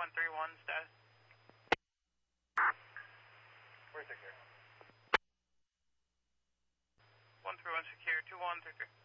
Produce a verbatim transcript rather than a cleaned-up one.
one three one status. Where's secure? one three one secure, two one three three.